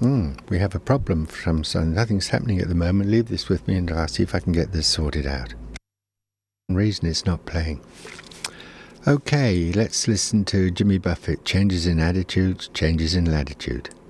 We have a problem from sun. Nothing's happening at the moment. Leave this with me and I'll see if I can get this sorted out. For some reason it's not playing. Okay, let's listen to Jimmy Buffett. Changes in attitudes, changes in latitude.